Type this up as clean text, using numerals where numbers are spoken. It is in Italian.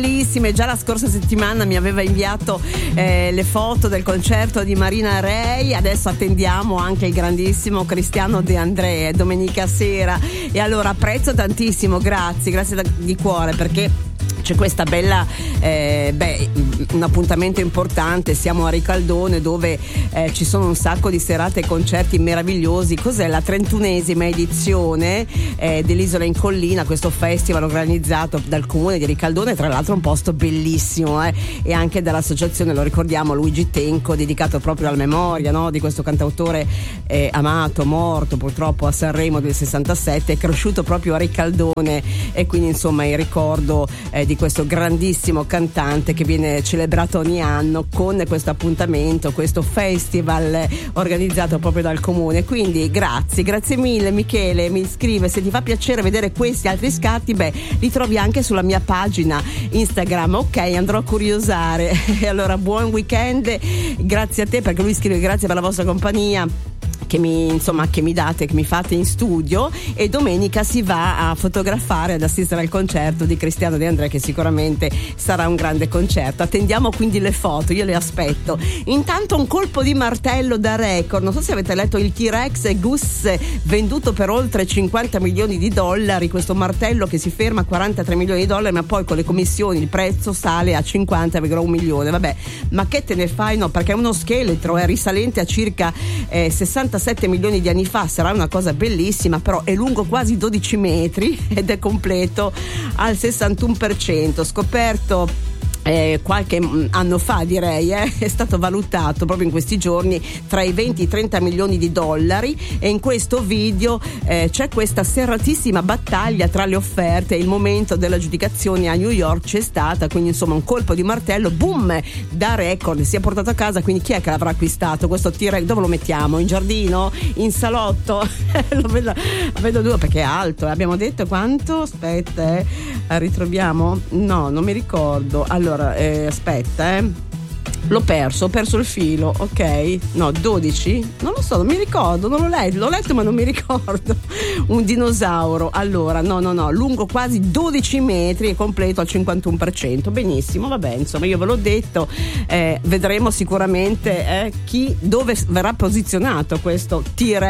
bellissime. Già la scorsa settimana mi aveva inviato le foto del concerto di Marina Rey. Adesso attendiamo anche il grandissimo Cristiano De André domenica sera, e allora apprezzo tantissimo, grazie di cuore, perché c'è questa bella un appuntamento importante. Siamo a Ricaldone, dove ci sono un sacco di serate e concerti meravigliosi. Cos'è la 31esima edizione dell'Isola in Collina, questo festival organizzato dal comune di Ricaldone, tra l'altro un posto bellissimo, e anche dall'associazione, lo ricordiamo, Luigi Tenco, dedicato proprio alla memoria, no, di questo cantautore amato, morto purtroppo a Sanremo del 67, è cresciuto proprio a Ricaldone, e quindi insomma il ricordo di questo grandissimo cantante che viene celebrato ogni anno con questo appuntamento, questo festival organizzato proprio dal comune. Quindi grazie mille Michele. Mi scrive: se ti fa piacere vedere questi altri scatti, li trovi anche sulla mia pagina Instagram. Ok, andrò a curiosare. E allora buon weekend, grazie a te, perché lui scrive: grazie per la vostra compagnia che mi date, che mi fate in studio, e domenica si va a fotografare, ad assistere al concerto di Cristiano De André, che sicuramente sarà un grande concerto. Attendiamo quindi le foto, io le aspetto. Intanto un colpo di martello da record, non so se avete letto il T-Rex Gus, venduto per oltre 50 milioni di dollari, questo martello che si ferma a 43 milioni di dollari, ma poi con le commissioni il prezzo sale a 50,1 milioni. Vabbè, ma che te ne fai? No, perché è uno scheletro, è risalente a circa 67 milioni di anni fa, sarà una cosa bellissima, però è lungo quasi 12 metri ed è completo al 61%, scoperto qualche anno fa, direi, è stato valutato proprio in questi giorni tra i 20 e i 30 milioni di dollari, e in questo video c'è questa serratissima battaglia tra le offerte, e il momento della giudicazione a New York c'è stata, quindi insomma un colpo di martello, boom, da record, si è portato a casa. Quindi chi è che l'avrà acquistato questo T-Rex? Dove lo mettiamo? In giardino? In salotto? Lo vedo due, perché è alto, abbiamo detto quanto? Aspetta, ritroviamo? No, non mi ricordo. Allora aspetta, l'ho perso il filo, ok? No, 12? Non lo so, non mi ricordo, non l'ho letto ma non mi ricordo. Un dinosauro. Allora, no, lungo quasi 12 metri e completo al 51%. Benissimo, vabbè, insomma, io ve l'ho detto, vedremo sicuramente dove verrà posizionato questo T-Rex